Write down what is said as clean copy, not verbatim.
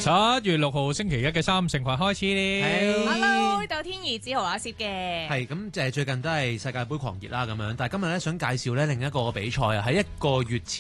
7月6號星期一嘅三成群開始咧。 Hello，到天兒子豪阿攝嘅。 係咁，最近都係世界盃狂熱啦咁樣，但係今日咧想介紹咧另一個比賽啊，喺1個月前。